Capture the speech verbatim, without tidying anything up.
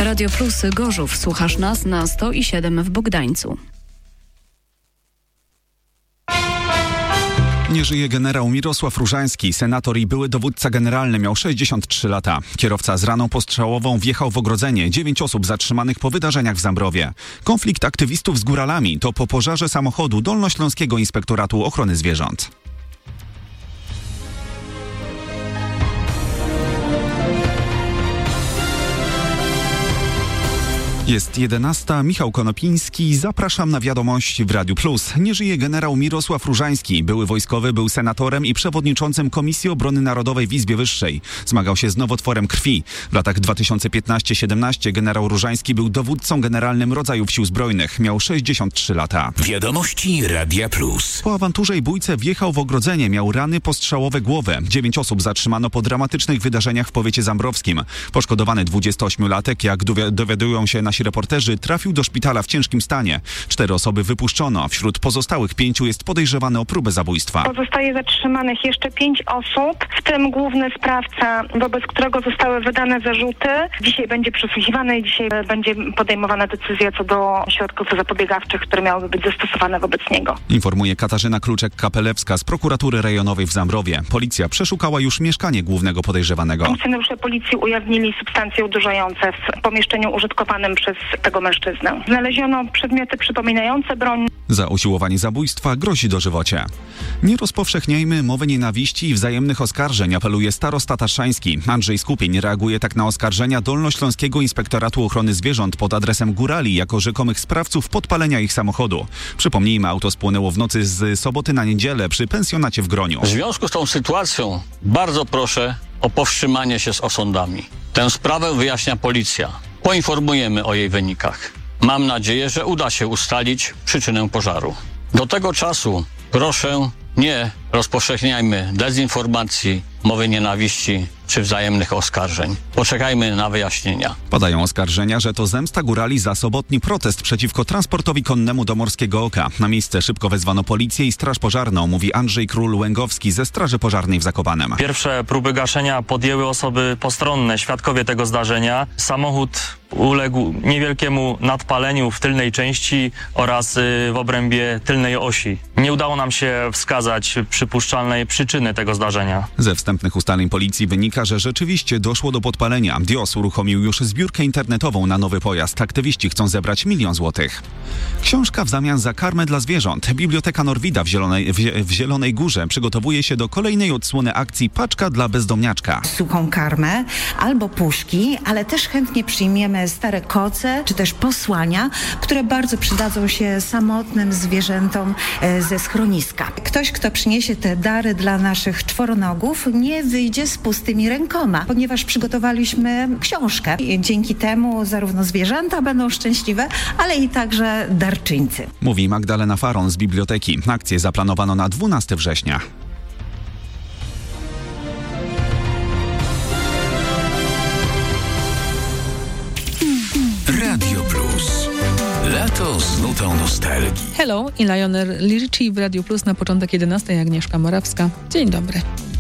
Radio Plus Gorzów. Słuchasz nas na sto i siedem w Bogdańcu. Nie żyje generał Mirosław Różański, senator i były dowódca generalny, miał sześćdziesiąt trzy lata. Kierowca z raną postrzałową wjechał w ogrodzenie. Dziewięć osób zatrzymanych po wydarzeniach w Zambrowie. Konflikt aktywistów z góralami to po pożarze samochodu Dolnośląskiego Inspektoratu Ochrony Zwierząt. Jest jedenasta. Michał Konopiński. Zapraszam na wiadomości w Radiu Plus. Nie żyje generał Mirosław Różański. Były wojskowy, był senatorem i przewodniczącym Komisji Obrony Narodowej w Izbie Wyższej. Zmagał się z nowotworem krwi. W latach dwa tysiące piętnaście do siedemnastego generał Różański był dowódcą generalnym rodzajów Sił Zbrojnych. Miał sześćdziesiąt trzy lata. Wiadomości Radia Plus. Po awanturze i bójce wjechał w ogrodzenie. Miał rany postrzałowe głowę. Dziewięć osób zatrzymano po dramatycznych wydarzeniach w powiecie zambrowskim. Poszkodowany dwudziestoośmiolatek, jak dowiadują się nasi reporterzy, trafił do szpitala w ciężkim stanie. Cztery osoby wypuszczono. Wśród pozostałych pięciu jest podejrzewany o próbę zabójstwa. Pozostaje zatrzymanych jeszcze pięć osób, w tym główny sprawca, wobec którego zostały wydane zarzuty. Dzisiaj będzie przesłuchiwany i dzisiaj będzie podejmowana decyzja co do środków zapobiegawczych, które miałyby być zastosowane wobec niego. Informuje Katarzyna Kluczek-Kapelewska z prokuratury rejonowej w Zambrowie. Policja przeszukała już mieszkanie głównego podejrzewanego. Funkcjonariusze policji ujawnili substancje uderzające w pomieszczeniu użytkowanym przez tego mężczyznę. Znaleziono przedmioty przypominające broń. Za usiłowanie zabójstwa grozi dożywocie. Nie rozpowszechniajmy mowy nienawiści i wzajemnych oskarżeń, apeluje starosta tatrzański. Andrzej Skupień reaguje tak na oskarżenia Dolnośląskiego Inspektoratu Ochrony Zwierząt pod adresem górali jako rzekomych sprawców podpalenia ich samochodu. Przypomnijmy, auto spłonęło w nocy z soboty na niedzielę przy pensjonacie w Groniu. W związku z tą sytuacją bardzo proszę o powstrzymanie się z osądami. Tę sprawę wyjaśnia policja. Poinformujemy o jej wynikach. Mam nadzieję, że uda się ustalić przyczynę pożaru. Do tego czasu proszę, nie rozpowszechniajmy dezinformacji, mowy nienawiści czy wzajemnych oskarżeń. Poczekajmy na wyjaśnienia. Padają oskarżenia, że to zemsta górali za sobotni protest przeciwko transportowi konnemu do Morskiego Oka. Na miejsce szybko wezwano policję i straż pożarną, mówi Andrzej Król-Łęgowski ze Straży Pożarnej w Zakopanem. Pierwsze próby gaszenia podjęły osoby postronne, świadkowie tego zdarzenia. Samochód uległ niewielkiemu nadpaleniu w tylnej części oraz w obrębie tylnej osi. Nie udało nam się wskazać przypuszczalnej przyczyny tego zdarzenia. Ze wstępnych ustaleń policji wynika, że rzeczywiście doszło do podpalenia. D I O S uruchomił już zbiórkę internetową na nowy pojazd. Aktywiści chcą zebrać milion złotych. Książka w zamian za karmę dla zwierząt. Biblioteka Norwida w Zielonej, w, w Zielonej Górze przygotowuje się do kolejnej odsłony akcji Paczka dla bezdomniaczka. Suchą karmę albo puszki, ale też chętnie przyjmiemy stare koce, czy też posłania, które bardzo przydadzą się samotnym zwierzętom ze schroniska. Ktoś, kto przyniesie te dary dla naszych czworonogów, nie wyjdzie z pustymi rękoma, ponieważ przygotowaliśmy książkę. I dzięki temu zarówno zwierzęta będą szczęśliwe, ale i także darczyńcy. Mówi Magdalena Faron z biblioteki. Akcję zaplanowano na dwunastego września. Radio Plus. Lato z nutą nostalgii. Hello i Lionel Richie w Radio Plus na początek jedenastej. Agnieszka Morawska. Dzień dobry.